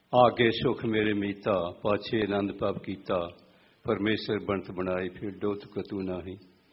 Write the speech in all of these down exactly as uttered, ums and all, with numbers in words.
आगे सुख मेरे मीता, पाछे आनंद पाप कीता, परमेश्वर बनत बनाए फिर डोत कतू नाही।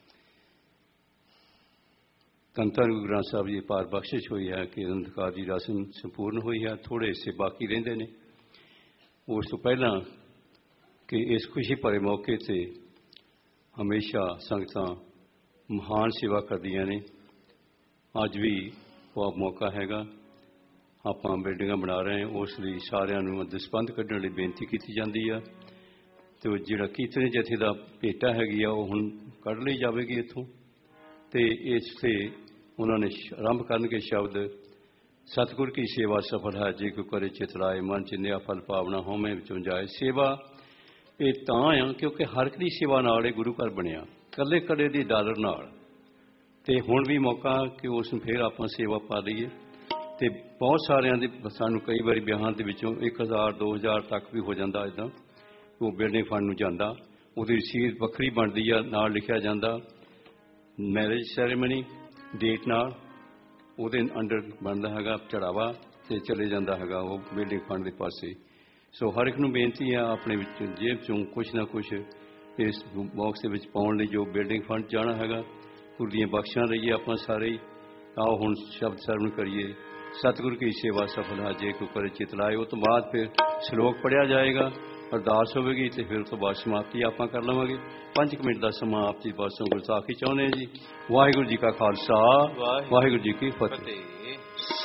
धन धन गुरु ग्रंथ साहब जी पार बख्शिश हुई है कि अंधकार की रस्म संपूर्ण हुई है, थोड़े हिस्से बाकी रहिंदे ने। उस तो पहला कि इस खुशी भरे मौके से हमेशा संगतां महान सेवा करदियां ने। अज भी वो मौका हैगा, ਆਪਾਂ ਬਿਲਡਿੰਗਾਂ ਬਣਾ ਰਹੇ ਹਾਂ, ਉਸ ਲਈ ਸਾਰਿਆਂ ਨੂੰ ਦਸਬੰਧ ਕੱਢਣ ਲਈ ਬੇਨਤੀ ਕੀਤੀ ਜਾਂਦੀ ਆ। ਅਤੇ ਉਹ ਜਿਹੜਾ ਕੀਰਤਨੀ ਜਥੇ ਦਾ ਭੇਟਾ ਹੈਗੀ ਆ ਉਹ ਹੁਣ ਕੱਢ ਲਈ ਜਾਵੇਗੀ ਇੱਥੋਂ। ਅਤੇ ਇਸ 'ਤੇ ਉਹਨਾਂ ਨੇ ਆਰੰਭ ਕਰਨਗੇ ਸ਼ਬਦ, ਸਤਿਗੁਰ ਕੀ ਸੇਵਾ ਸਫਲ ਹੈ ਜੇ ਕੋਈ ਕਰੇ ਚਿਤ ਲਾਏ, ਮਨ ਚਿੰਨਿਆ ਫਲ ਪਾਵਣਾ ਹਉਮੈ ਵਿੱਚੋਂ ਜਾਏ। ਸੇਵਾ ਇਹ ਤਾਂ ਆ ਕਿਉਂਕਿ ਹਰ ਇੱਕ ਦੀ ਸੇਵਾ ਨਾਲ ਇਹ ਗੁਰੂ ਘਰ ਬਣਿਆ, ਇਕੱਲੇ ਇਕੱਲੇ ਦੀ ਡਾਲਰ ਨਾਲ। ਅਤੇ ਹੁਣ ਵੀ ਮੌਕਾ ਕਿ ਉਸ ਨੂੰ ਫਿਰ ਆਪਾਂ ਸੇਵਾ ਪਾ ਲਈਏ। ਅਤੇ ਬਹੁਤ ਸਾਰਿਆਂ ਦੇ ਸਾਨੂੰ ਕਈ ਵਾਰੀ ਵਿਆਹਾਂ ਦੇ ਵਿੱਚੋਂ ਇੱਕ ਹਜ਼ਾਰ ਦੋ ਹਜ਼ਾਰ ਤੱਕ ਵੀ ਹੋ ਜਾਂਦਾ। ਇੱਦਾਂ ਉਹ ਬਿਲਡਿੰਗ ਫੰਡ ਨੂੰ ਜਾਂਦਾ, ਉਹਦੀ ਰਸੀਦ ਵੱਖਰੀ ਬਣਦੀ ਆ, ਨਾਲ ਲਿਖਿਆ ਜਾਂਦਾ ਮੈਰਿਜ ਸੈਰੇਮਨੀ ਡੇਟ ਨਾਲ, ਉਹਦੇ ਅੰਡਰ ਬਣਦਾ ਹੈਗਾ ਚੜਾਵਾ ਅਤੇ ਚਲੇ ਜਾਂਦਾ ਹੈਗਾ ਉਹ ਬਿਲਡਿੰਗ ਫੰਡ ਦੇ ਪਾਸੇ। ਸੋ ਹਰ ਇੱਕ ਨੂੰ ਬੇਨਤੀ ਆ ਆਪਣੇ ਵਿੱਚ ਜੇਬ 'ਚੋਂ ਕੁਛ ਨਾ ਕੁਛ ਇਸ ਬਾਕਸ ਦੇ ਵਿੱਚ ਪਾਉਣ ਲਈ, ਜੋ ਬਿਲਡਿੰਗ ਫੰਡ ਜਾਣਾ ਹੈਗਾ। ਗੁਰੂ ਦੀਆਂ ਬਖਸ਼ਾਂ ਲਈਏ ਆਪਾਂ ਸਾਰੇ ਹੀ। ਆਓ ਹੁਣ ਸ਼ਬਦ ਸਰਵਣ ਕਰੀਏ। सतगुर की सेवा सफल है जे कोई करे चित लाए। उस तो बाद फिर श्लोक पढ़िया जाएगा, अरदास होगी, तो फिर उस तो बाद समाप्ति आप कर लवेंगे। पाँच मिनट का समा आप जी पासों गुरसाखी चाहते हैं जी। वाहिगुरू जी का खालसा, वाहिगुरू जी की फतेह।